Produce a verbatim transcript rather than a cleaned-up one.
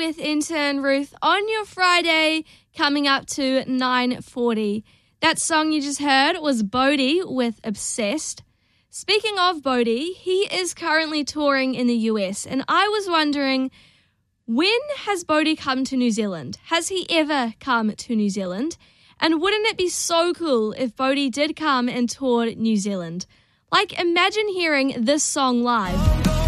with Intern Ruth on your Friday, coming up to nine forty. That song you just heard was Bodhi with Obsessed. Speaking of Bodhi, he is currently touring in the U S, and I was wondering, when has Bodhi come to New Zealand? Has he ever come to New Zealand? And wouldn't it be so cool if Bodhi did come and tour New Zealand? Like, imagine hearing this song live.